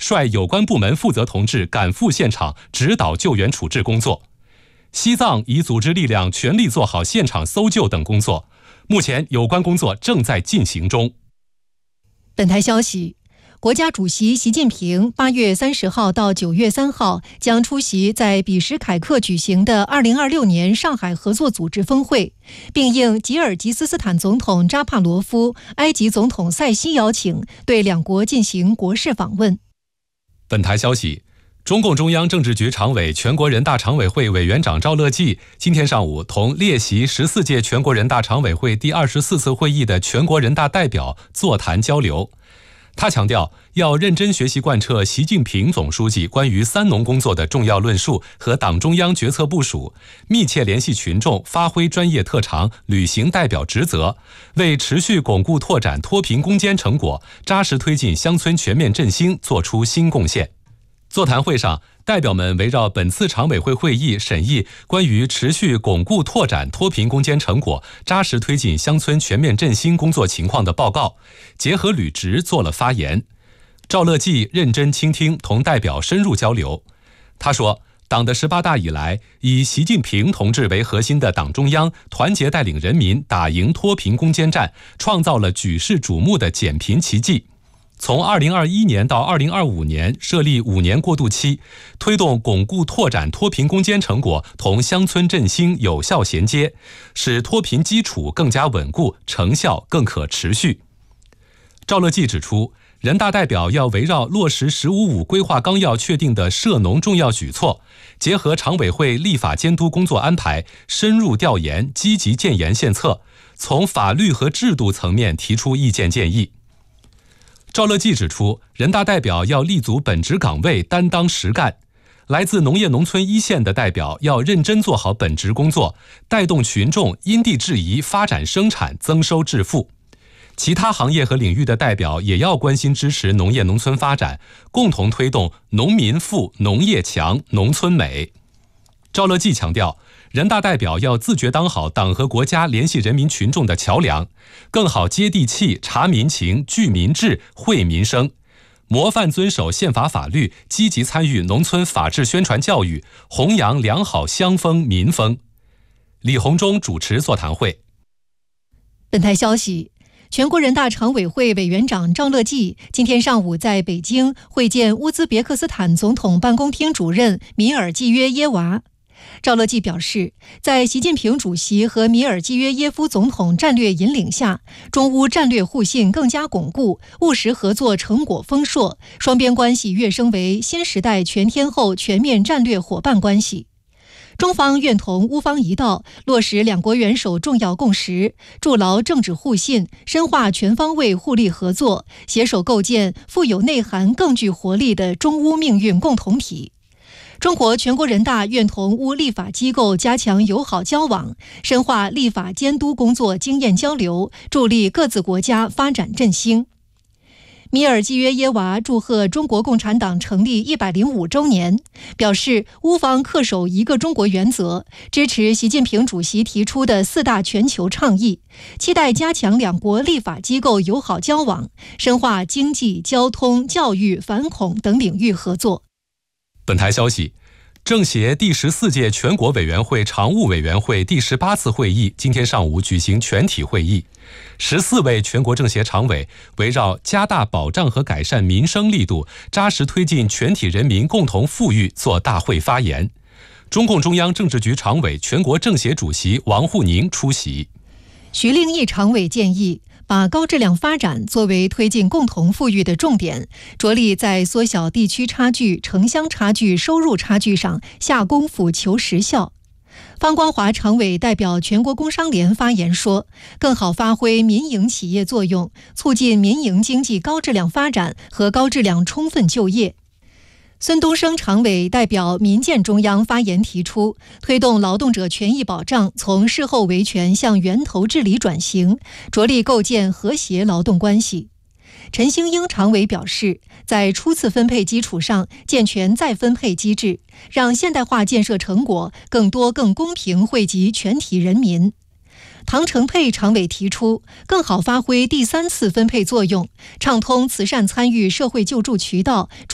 率有关部门负责同志赶赴现场指导救援处置工作。西藏已组织力量全力做好现场搜救等工作，目前有关工作正在进行中。 本台消息，国家主席习近平8月30号到9月3号将出席在比什凯克举行的2026年上海合作组织峰会，并应吉尔吉斯斯坦总统扎帕罗夫、埃及总统塞西邀请，对两国进行国事访问。 本台消息，中共中央政治局常委、全国人大常委会委员长赵乐际今天上午同列席14届全国人大常委会第24次会议的全国人大代表座谈交流。他强调，要认真学习贯彻习近平总书记关于三农工作的重要论述和党中央决策部署，密切联系群众，发挥专业特长，履行代表职责，为持续巩固拓展脱贫攻坚成果，扎实推进乡村全面振兴作出新贡献。座谈会上，代表们围绕本次常委会会议审议关于持续巩固拓展脱贫攻坚成果，扎实推进乡村全面振兴工作情况的报告，结合履职做了发言。赵乐际认真倾听，同代表深入交流。他说，党的18大以来，以习近平同志为核心的党中央团结带领人民打赢脱贫攻坚战，创造了举世瞩目的减贫奇迹。从2021年到2025年设立5年过渡期，推动巩固拓展脱贫攻坚成果同乡村振兴有效衔接，使脱贫基础更加稳固，成效更可持续。赵乐际指出，人大代表要围绕落实“十五五”规划纲要确定的涉农重要举措，结合常委会立法监督工作安排，深入调研，积极建言献策，从法律和制度层面提出意见建议。赵乐际指出，人大代表要立足本职岗位，担当实干。来自农业农村一线的代表要认真做好本职工作，带动群众因地制宜发展生产，增收致富。其他行业和领域的代表也要关心支持农业农村发展，共同推动农民富、农业强、农村美。赵乐际强调，人大代表要自觉当好党和国家联系人民群众的桥梁，更好接地气、察民情、聚民智、惠民生，模范遵守宪法法律，积极参与农村法治宣传教育，弘扬良好乡风民风。李鸿忠主持座谈会。 本台消息，全国人大常委会委员长赵乐际今天上午在北京会见乌兹别克斯坦总统办公厅主任米尔济约耶娃。赵乐际表示，在习近平主席和米尔济约耶夫总统战略引领下，中乌战略互信更加巩固，务实合作成果丰硕，双边关系跃升为新时代全天候全面战略伙伴关系。中方愿同乌方一道，落实两国元首重要共识，筑牢政治互信，深化全方位互利合作，携手构建富有内涵、更具活力的中乌命运共同体。中国全国人大愿同乌立法机构加强友好交往，深化立法监督工作经验交流，助力各自国家发展振兴。米尔济约耶娃祝贺中国共产党成立105周年，表示乌方恪守一个中国原则，支持习近平主席提出的4大全球倡议，期待加强两国立法机构友好交往，深化经济、交通、教育、反恐等领域合作。 本台消息，政协第14届全国委员会常务委员会第18次会议今天上午举行全体会议，14位全国政协常委围绕加大保障和改善民生力度，扎实推进全体人民共同富裕做大会发言。中共中央政治局常委、全国政协主席王沪宁出席。 徐令义常委建议，把高质量发展作为推进共同富裕的重点，着力在缩小地区差距、城乡差距、收入差距上下功夫求实效。方光华常委代表全国工商联发言说，更好发挥民营企业作用，促进民营经济高质量发展和高质量充分就业。孙东升常委代表民建中央发言提出，推动劳动者权益保障从事后维权向源头治理转型，着力构建和谐劳动关系。陈兴英常委表示，在初次分配基础上健全再分配机制，让现代化建设成果更多更公平惠及全体人民。唐成佩常委提出，更好发挥第3次分配作用，畅通慈善参与社会救助渠道，